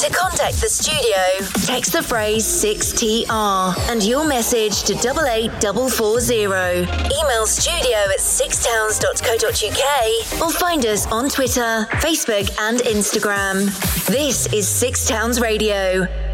To contact the studio, text the phrase 6TR and your message to 88440. Email studio@sixtowns.co.uk or find us on Twitter, Facebook and Instagram. This is Six Towns Radio.